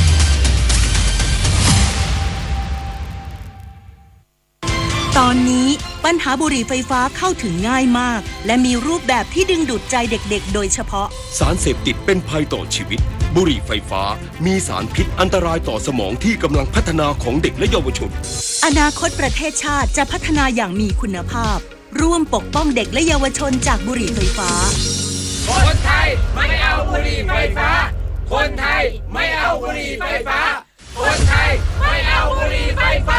ตอนนี้ปัญหาบุหรี่ไฟฟ้าเข้าถึงง่ายมากและมีรูปแบบที่ดึงดูดใจเด็กๆโดยเฉพาะสารเสพติดเป็นภัยต่อชีวิตบุหรี่ไฟฟ้ามีสารพิษอันตรายต่อสมองที่กำลังพัฒนาของเด็กและเยาวชนอนาคตประเทศชาติจะพัฒนาอย่างมีคุณภาพร่วมปกป้องเด็กและเยาวชนจากบุหรี่ไฟฟ้าคนไทยไม่เอาบุหรี่ไฟฟ้าคนไทยไม่เอาบุหรี่ไฟฟ้าคนไทยไม่เอาบุหรี่ไฟฟ้า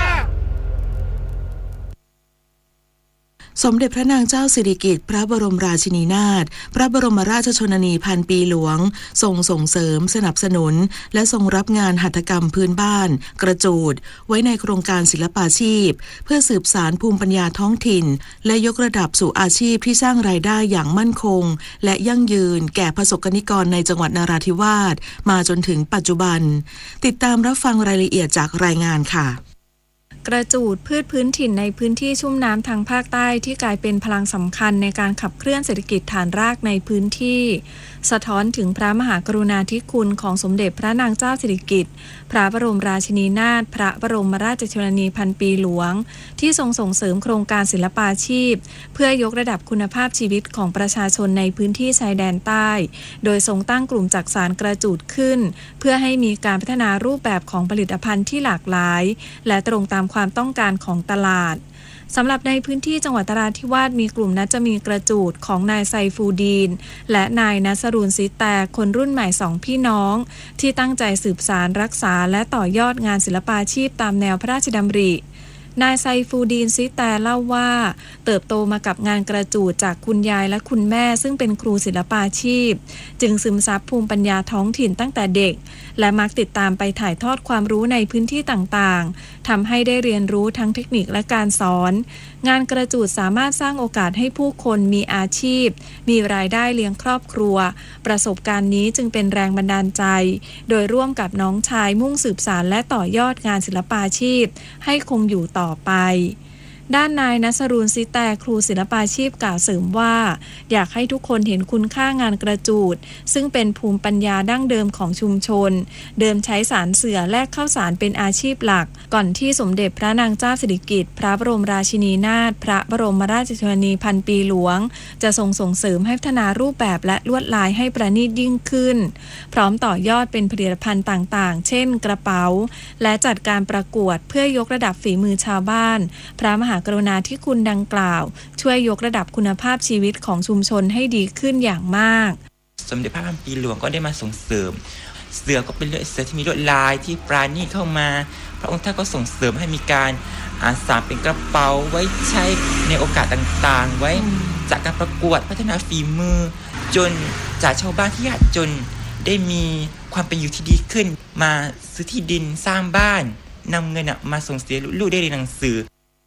สมเด็จพระนางเจ้าสิริกิติ์พระบรมราชินีนาถพระบรมราชชนนีพันปีหลวงทรงส่งเสริมสนับสนุนและทรงรับงานหัตถกรรมพื้นบ้านกระจูดไว้ในโครงการศิลปาชีพเพื่อสืบสานภูมิปัญญาท้องถิ่นและยกระดับสู่อาชีพที่สร้างรายได้อย่างมั่นคงและยั่งยืนแก่ประสบกนิกรในจังหวัดนราธิวาสมาจนถึงปัจจุบันติดตามรับฟังรายละเอียดจากรายงานค่ะกระจูดพืชพื้นถิ่นในพื้นที่ชุ่มน้ำทางภาคใต้ที่กลายเป็นพลังสำคัญในการขับเคลื่อนเศรษฐกิจฐานรากในพื้นที่สะท้อนถึงพระมหากรุณาธิคุณของสมเด็จพระนางเจ้าสิริกิติ์พระบรมราชินีนาถพระบรมราชชนนีพันปีหลวงที่ทรงส่งเสริมโครงการศิลปาชีพเพื่อยกระดับคุณภาพชีวิตของประชาชนในพื้นที่ชายแดนใต้โดยทรงตั้งกลุ่มจักสานกระจูดขึ้นเพื่อให้มีการพัฒนารูปแบบของผลิตภัณฑ์ที่หลากหลายและตรงตามความต้องการของตลาดสำหรับในพื้นที่จังหวัดนราธิวาสมีกลุ่มนัจมีกระจูดของนายไซฟูดีนและนายนัสรูนซิแตคนรุ่นใหม่สองพี่น้องที่ตั้งใจสืบสานรักษาและต่อยอดงานศิลปาชีพตามแนวพระราชดำรินายไซฟูดีนซิแตเล่าว่าเติบโตมากับงานกระจูดจากคุณยายและคุณแม่ซึ่งเป็นครูศิลปาชีพจึงซึมซับภูมิปัญญาท้องถิ่นตั้งแต่เด็กและมักติดตามไปถ่ายทอดความรู้ในพื้นที่ต่างๆทำให้ได้เรียนรู้ทั้งเทคนิคและการสอนงานกระจูดสามารถสร้างโอกาสให้ผู้คนมีอาชีพมีรายได้เลี้ยงครอบครัวประสบการณ์นี้จึงเป็นแรงบันดาลใจโดยร่วมกับน้องชายมุ่งสืบสานและต่อยอดงานศิลปาชีพให้คงอยู่ต่อไปด้านนายนัสรูนซิแตครูศิลปาชีพกล่าวเสริมว่าอยากให้ทุกคนเห็นคุณค่างานกระจูดซึ่งเป็นภูมิปัญญาดั้งเดิมของชุมชนเดิมใช้สารเสื่อแลกข้าวสารเป็นอาชีพหลักก่อนที่สมเด็จพระนางเจ้าสิริกิติ์พระบรมราชินีนาถพระบรมราชชนนีพันปีหลวงจะทรงส่งเสริมให้พัฒนารูปแบบและลวดลายให้ประณีตยิ่งขึ้นพร้อมต่อยอดเป็นผลิตภัณฑ์ต่างๆเช่นกระเป๋าและจัดการประกวดเพื่อยกระดับฝีมือชาวบ้านพระมหากรุณาธิคุณดังกล่าวช่วยยกระดับคุณภาพชีวิตของชุมชนให้ดีขึ้นอย่างมากสมเด็จพระพันปีหลวงก็ได้มาส่งเสริมเสือก็เป็นเสือที่มีลวดลายที่ปราณีตเข้ามาพระองค์ท่านก็ส่งเสริมให้มีการอาสาเป็นกระเป๋าไว้ใช้ในโอกาสต่างๆไว้จากการประกวดพัฒนาฝีมือจนจากชาวบ้านที่ยากจนได้มีความเป็นอยู่ที่ดีขึ้นมาซื้อที่ดินสร้างบ้านนำเงินมาส่งเสียลูกได้เรียนหนังสือ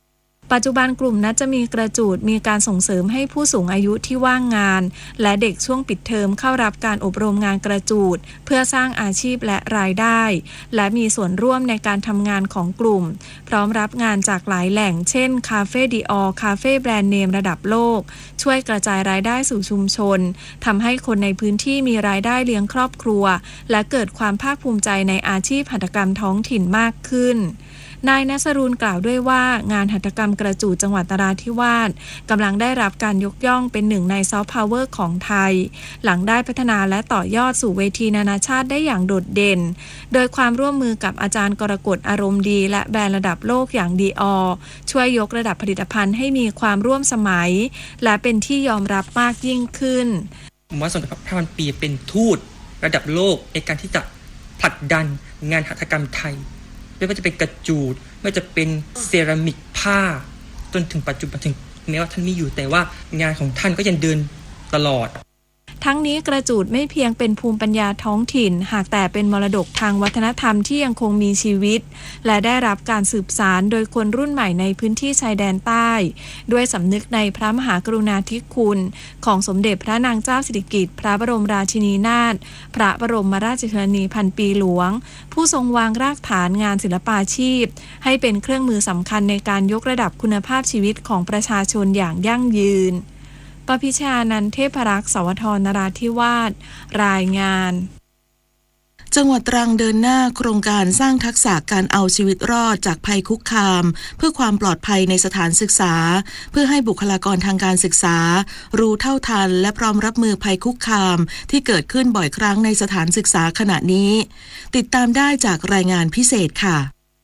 ปัจจุบันกลุ่มนัดจะมีกระจูดมีการส่งเสริมให้ผู้สูงอายุที่ว่างงานและเด็กช่วงปิดเทอมเข้ารับการอบรมงานกระจูดเพื่อสร้างอาชีพและรายได้และมีส่วนร่วมในการทำงานของกลุ่มพร้อมรับงานจากหลายแหล่งเช่นคาเฟ่ดิออคาเฟ่แบรนด์เนมระดับโลกช่วยกระจายรายได้สู่ชุมชนทำให้คนในพื้นที่มีรายได้เลี้ยงครอบครัวและเกิดความภาคภูมิใจในอาชีพหัตถกรรมท้องถิ่นมากขึ้นนายณัสรูลกล่าวด้วยว่างานหัตถกรรมกระจูดจังหวัดนราธิวาสกำลังได้รับการยกย่องเป็นหนึ่งในซอฟต์พาวเวอร์ของไทยหลังได้พัฒนาและต่อยอดสู่เวทีนานาชาติได้อย่างโดดเด่นโดยความร่วมมือกับอาจารย์กรกฎอารมณ์ดีและแบรนด์ระดับโลกอย่างดีออช่วยยกระดับผลิตภัณฑ์ให้มีความร่วมสมัยและเป็นที่ยอมรับมากยิ่งขึ้นผมว่าสมเด็จพระพันปีเป็นทูตระดับโลกในการที่จะผลักดันงานหัตถกรรมไทยไม่ว่าจะเป็นกระจูดไม่ว่าจะเป็นเซรามิกผ้าจนถึงปัจจุบันถึงแม้ว่าท่านไม่อยู่แต่ว่างานของท่านก็ยังเดินตลอดทั้งนี้กระจูดไม่เพียงเป็นภูมิปัญญาท้องถิ่นหากแต่เป็นมรดกทางวัฒนธรรมที่ยังคงมีชีวิตและได้รับการสืบสานโดยคนรุ่นใหม่ในพื้นที่ชายแดนใต้ด้วยสำนึกในพระมหากรุณาธิคุณของสมเด็จพระนางเจ้าสิริกิติ์พระบรมราชินีนาถพระบรมราชชนนีพันปีหลวงผู้ทรงวางรากฐานงานศิลปาชีพให้เป็นเครื่องมือสำคัญในการยกระดับคุณภาพชีวิตของประชาชนอย่างยั่งยืนปพิชานันท์เทพรักษ์สวทรนราธิวาสรายงานจังหวัดตรังเดินหน้าโครงการสร้างทักษะการเอาชีวิตรอดจากภัยคุกคามเพื่อความปลอดภัยในสถานศึกษาเพื่อให้บุคลากรทางการศึกษารู้เท่าทันและพร้อมรับมือภัยคุกคามที่เกิดขึ้นบ่อยครั้งในสถานศึกษาขณะนี้ติดตามได้จากรายงานพิเศษค่ะ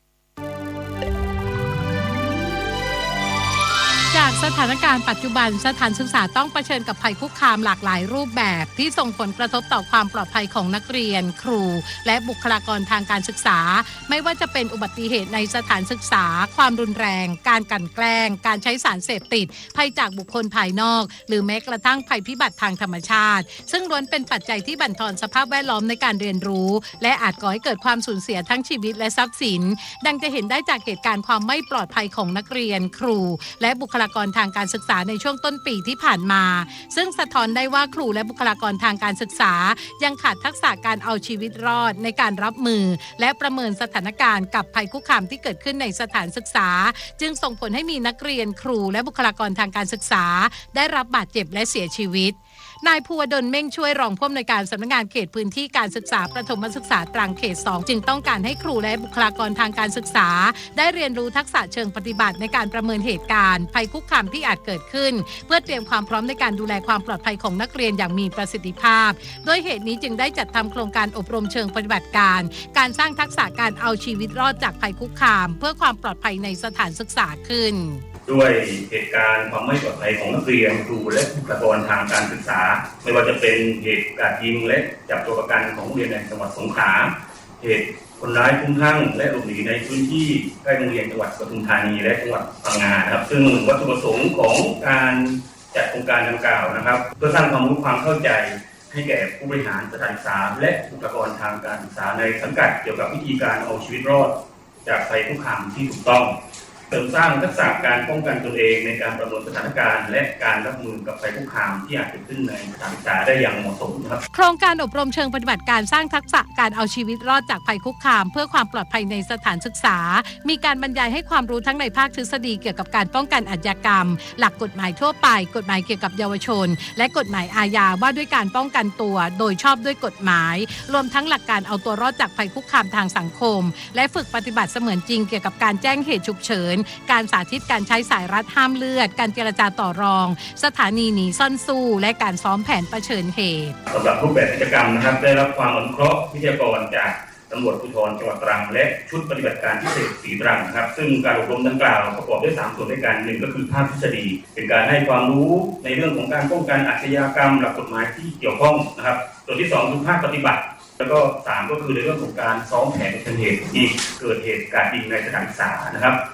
จากสถานการณ์ปัจจุบันสถานศึกษาต้องเผชิญกับภัยคุกคามหลากหลายรูปแบบที่ส่งผลกระทบต่อความปลอดภัยของนักเรียนครูและบุคลากรทางการศึกษาไม่ว่าจะเป็นอุบัติเหตุในสถานศึกษาความรุนแรงการกลั่นแกล้งการใช้สารเสพติดภัยจากบุคคลภายนอกหรือแม้กระทั่งภัยพิบัติทางธรรมชาติซึ่งล้วนเป็นปัจจัยที่บั่นทอนสภาพแวดล้อมในการเรียนรู้และอาจก่อให้เกิดความสูญเสียทั้งชีวิตและทรัพย์สินดังจะเห็นได้จากเหตุการณ์ความไม่ปลอดภัยของนักเรียนครูและบุคลากรทางการศึกษาในช่วงต้นปีที่ผ่านมาซึ่งสะท้อนได้ว่าครูและบุคลากรทางการศึกษายังขาดทักษะการเอาชีวิตรอดในการรับมือและประเมินสถานการณ์กับภัยคุกคามที่เกิดขึ้นในสถานศึกษาจึงส่งผลให้มีนักเรียนครูและบุคลากรทางการศึกษาได้รับบาดเจ็บและเสียชีวิตนายภูวดลเม่งช่วยรองผู้อำนวยการสำนักงานเขตพื้นที่การศึกษาประถมศึกษาตรังเขตสองจึงต้องการให้ครูและบุคลากรทางการศึกษาได้เรียนรู้ทักษะเชิงปฏิบัติในการประเมินเหตุการณ์ภัยคุกคามที่อาจเกิดขึ้นเพื่อเตรียมความพร้อมในการดูแลความปลอดภัยของนักเรียนอย่างมีประสิทธิภาพด้วยเหตุนี้จึงได้จัดทำโครงการอบรมเชิงปฏิบัติการการสร้างทักษะการเอาชีวิตรอดจากภัยคุกคามเพื่อความปลอดภัยในสถานศึกษาขึ้นด้วยเหตุการณ์ความไม่ปลอดภัยของนักเรียนครูและบุคลากรทางการศึกษาไม่ว่าจะเป็นเหตุการณ์ยิงและจับตัวประกันของโรงเรียนในจังหวัดสงขลาเหตุคนร้ายคลุ้มคลั่งและหลบหนีในพื้นที่ใกล้โรงเรียนจังหวัดปทุมธานีและจังหวัดพังงาครับซึ่งวัตถุประสงค์ของการจัดโครงการดังกล่าวนะครับเพื่อสร้างความรู้ความเข้าใจให้แก่ผู้บริหารสถานศึกษาและบุคลากรทางการศึกษาในสังกัดเกี่ยวกับวิธีการเอาชีวิตรอดจากภัยคุกคามที่ถูกต้องเสริมสร้างทักษะการป้องกันตนเองในการประเมินสถานการณ์และการรับมือกับภัยคุกคามที่อาจเกิดขึ้นในสถานศึกษาได้อย่างเหมาะสมครับโครงการอบรมเชิงปฏิบัติการสร้างทักษะการเอาชีวิตรอดจากภัยคุกคามเพื่อความปลอดภัยในสถานศึกษามีการบรรยายให้ความรู้ทั้งในภาคทฤษฎีเกี่ยวกับการป้องกันอาชญากรรมหลักกฎหมายทั่วไปกฎหมายเกี่ยวกับเยาวชนและกฎหมายอาญาว่าด้วยการป้องกันตัวโดยชอบด้วยกฎหมายรวมทั้งหลักการเอาตัวรอดจากภัยคุกคามทางสังคมและฝึกปฏิบัติเสมือนจริงเกี่ยวกับการแจ้งเหตุฉุกเฉินการสาธิตการใช้สายรัดห้ามเลือดการเจรจาต่อรองสถานีหนีซ่อนสู้และการซ้อมแผนเผชิญเหตุสำหรับรูปแบบกิจกรรมนะครับได้รับความอนุเคราะห์วิทยากรจากตำรวจภูธรจังหวัดตรังและชุดปฏิบัติการพิเศษศรีตรังนะครับซึ่งการอบรมดังกล่าวประกอบด้วยสามส่วนด้วยกันหนึ่งก็คือภาคทฤษฎีเป็นการให้ความรู้ในเรื่องของการป้องกันอาชญากรรมหลักกฎหมายที่เกี่ยวข้องนะครับส่วนที่สองคือภาคปฏิบัติแล้วก็สามก็คือในเรื่องของการซ้อมแผนเผชิญเหตุที่เกิดเหตุการณ์ยิงในสถานศึกษานะครับ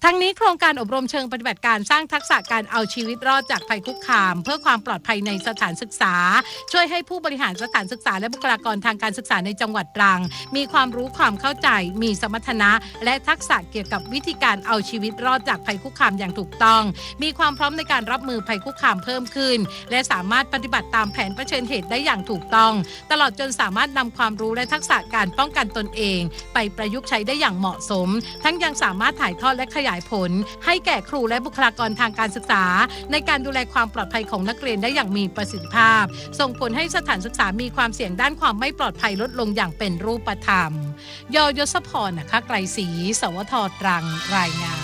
ทั้งนี้โครงการอบรมเชิงปฏิบัติการสร้างทักษะการเอาชีวิตรอดจากภัยคุกคามเพื่อความปลอดภัยในสถานศึกษาช่วยให้ผู้บริหารสถานศึกษาและบุคลากรทางการศึกษาในจังหวัดตรังมีความรู้ความเข้าใจมีสมรรถนะและทักษะเกี่ยวกับวิธีการเอาชีวิตรอดจากภัยคุกคามอย่างถูกต้องมีความพร้อมในการรับมือภัยคุกคามเพิ่มขึ้นและสามารถปฏิบัติตามแผนเผชิญเหตุได้อย่างถูกต้องตลอดจนสามารถนำความรู้และทักษะการป้องกันตนเองไปประยุกต์ใช้ได้อย่างเหมาะสมทั้งยังสามารถถ่ายทอดและขยายผลให้แก่ครูและบุคลากรทางการศึกษาในการดูแลความปลอดภัยของนักเรียนได้อย่างมีประสิทธิภาพส่งผลให้สถานศึกษามีความเสี่ยงด้านความไม่ปลอดภัยลดลงอย่างเป็นรูปธรรมยยศพรนะคะไกรศรีสวทตรังรายงาน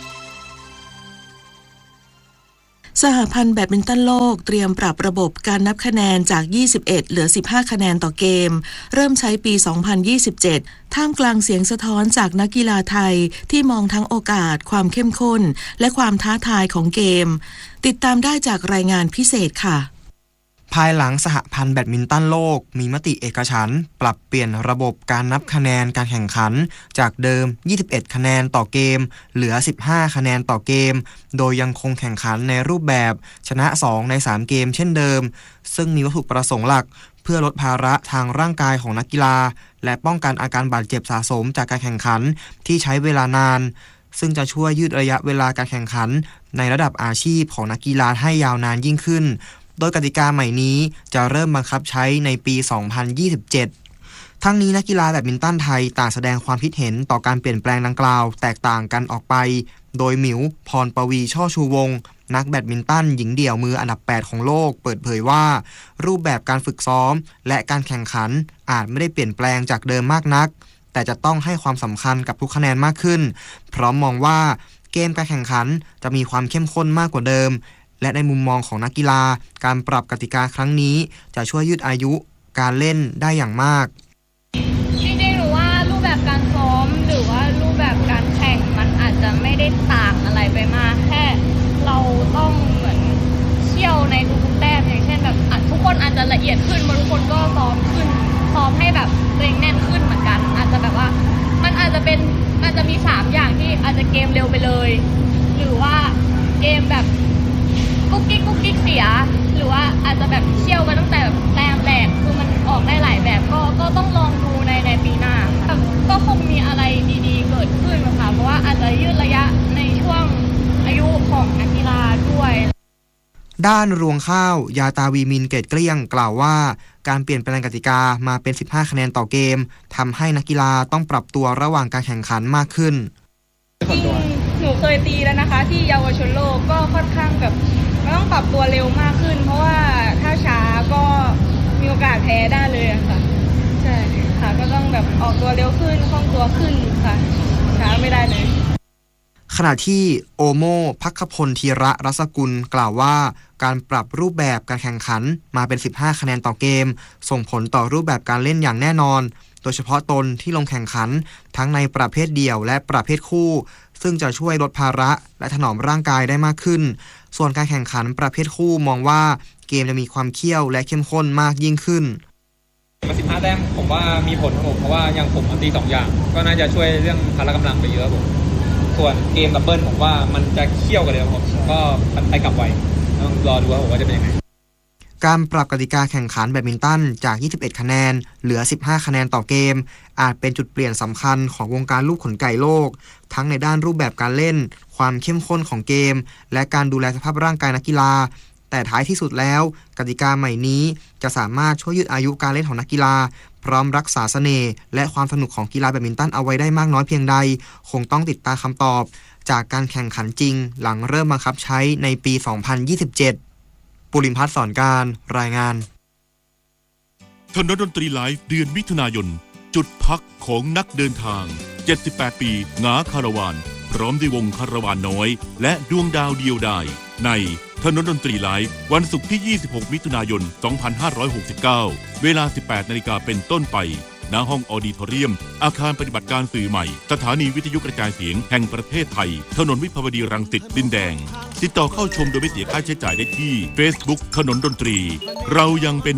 สหพันธ์แบดมินตันโลกเตรียมปรับระบบการนับคะแนนจากยี่สิบเอ็ดเหลือสิบห้าคะแนนต่อเกมเริ่มใช้ปีสองพันยี่สิบเจ็ดท่ามกลางเสียงสะท้อนจากนักกีฬาไทยที่มองทั้งโอกาสความเข้มข้นและความท้าทายของเกมติดตามได้จากรายงานพิเศษค่ะภายหลังสหพันธ์แบดมินตันโลกมีมติเอกฉันท์ปรับเปลี่ยนระบบการนับคะแนนการแข่งขันจากเดิมยี่สิบเอ็ดคะแนนต่อเกมเหลือสิบห้าคะแนนต่อเกมโดยยังคงแข่งขันในรูปแบบชนะสองในสามเกมเช่นเดิมซึ่งมีวัตถุประสงค์หลักเพื่อลดภาระทางร่างกายของนักกีฬาและป้องกันอาการบาดเจ็บสะสมจากการแข่งขันที่ใช้เวลานานซึ่งจะช่วยยืดระยะเวลาการแข่งขันในระดับอาชีพของนักกีฬาให้ยาวนานยิ่งขึ้นโดยกติกาใหม่นี้จะเริ่มบังคับใช้ในปี สองพันยี่สิบเจ็ด ทั้งนี้นักกีฬาแบดมินตันไทยต่างแสดงความคิดเห็นต่อการเปลี่ยนแปลงดังกล่าวแตกต่างกันออกไปโดยหมิวพรปวีช่อชูวงศ์นักแบดมินตันหญิงเดี่ยวมืออันดับแปดของโลกเปิดเผยว่ารูปแบบการฝึกซ้อมและการแข่งขันอาจไม่ได้เปลี่ยนแปลงจากเดิมมากนักแต่จะต้องให้ความสำคัญกับทุกคะแนนมากขึ้นพร้อมมองว่าเกมการแข่งขันจะมีความเข้มข้นมากกว่าเดิมและในมุมมองของนักกีฬาการปรับกติกาครั้งนี้จะช่วยยืดอายุการเล่นได้อย่างมากจริงๆหนูว่ารูปแบบการซ้อมหรือว่ารูปแบบการแข่งมันอาจจะไม่ได้ต่างอะไรไปมากแค่เราต้องเหมือนเชี่ยวในทุกๆแต้มอย่างเช่นแบบทุกคนอาจจะละเอียดขึ้นบางทุกคนก็ซ้อมขึ้นซ้อมให้แบบตัวเองแน่นขึ้นเหมือนกันอาจจะแบบว่ามันอาจจะเป็นอาจจะมีสามอย่างที่อาจจะเกมเร็วไปเลยหรือว่าเกมแบบกุ๊กกิ๊กกุ๊กกิ๊กเสียหรือว่าอาจจะแบบเชี่ยวมาตั้งแต่แบบแต้มแรกคือมันออกได้หลายแบบก็ก็ต้องลองดูในในปีหน้าก็คงมีอะไรดีๆเกิดขึ้นนะคะเพราะว่าอาจจะยืดระยะในช่วงอายุของนักกีฬาด้วยด้านรวงข้าวยาตาวีมินเกตเกลี้ยงกล่าวว่าการเปลี่ยนแปลงกติกามาเป็นสิบห้าคะแนนต่อเกมทำให้นักกีฬาต้องปรับตัวระหว่างการแข่งขันมากขึ้นหนูเคยตีแล้วนะคะที่เยาวชนโลกก็ค่อนข้างแบบมันต้องปรับตัวเร็วมากขึ้นเพราะว่าถ้าช้าก็มีโอกาสแพ้ได้เลยค่ะใช่ค่ะก็ต้องแบบออกตัวเร็วขึ้นคล่องตัวขึ้นค่ะช้าไม่ได้เลยขณะที่โอโมภัคพลธีระรัศกุลกล่าวว่าการปรับรูปแบบการแข่งขันมาเป็นสิบห้าคะแนนต่อเกมส่งผลต่อรูปแบบการเล่นอย่างแน่นอนโดยเฉพาะตนที่ลงแข่งขันทั้งในประเภทเดี่ยวและประเภทคู่ซึ่งจะช่วยลดภาระและถนอมร่างกายได้มากขึ้นส่วนการแข่งขันประเภทคู่มองว่าเกมจะมีความเขี้ยวและเข้มข้นมากยิ่งขึ้นมาสิบห้าแต้มผมว่ามีผลครับผมเพราะว่าอย่างผมตีสองอย่างก็น่าจะช่วยเรื่องพละกำลังไปเยอะผมส่วนเกมดับเบิลผมว่ามันจะเขี้ยวกันเลยผมก็ไปกลับไวต้องรอดูว่าผมว่าจะเป็นยังไงการปรับกติกาแข่งขันแบดมินตันจากยี่สิบเอ็ดคะแนนเหลือสิบห้าคะแนนต่อเกมอาจเป็นจุดเปลี่ยนสำคัญของวงการลูกขนไก่โลกทั้งในด้านรูปแบบการเล่นความเข้มข้นของเกมและการดูแลสภาพร่างกายนักกีฬาแต่ท้ายที่สุดแล้วกติกาใหม่นี้จะสามารถช่วยยืดอายุการเล่นของนักกีฬาพร้อมรักษาเสน่ห์และความสนุกของกีฬาแบดมินตันเอาไว้ได้มากน้อยเพียงใดคงต้องติดตามคำตอบจากการแข่งขันจริงหลังเริ่มบังคับใช้ในปี สองพันยี่สิบเจ็ดปุริมพัฒน์สอนการรายงานถนนดนตรีไลฟ์เดือนมิถุนายนจุดพักของนักเดินทางเจ็ดสิบแปดปีงาคาราวานพร้อมด้วยวงคาราวานน้อยและดวงดาวเดียวดายในถนนดนตรีไลฟ์วันศุกร์ที่ยี่สิบหกมิถุนายนสองพันห้าร้อยหกสิบเก้าเวลา สิบแปดนาฬิกาเป็นต้นไปณห้องออดิทอเรียมอาคารปฏิบัติการสื่อใหม่สถานีวิทยุกระจายเสียงแห่งประเทศไทยถนนวิภาวดีรังสิตดินแดงติดต่อเข้าชมโดยไม่เสียค่าใช้จ่ายได้ที่ Facebook ถนนดนตรีเรายังเป็น